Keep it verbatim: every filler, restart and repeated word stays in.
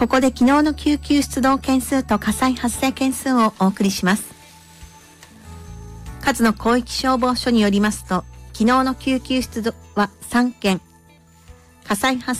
ここで昨日の救急出動件数と火災発生件数をお送りします。勝野広域消防署によりますと、昨日の救急出動はさんけん、火災発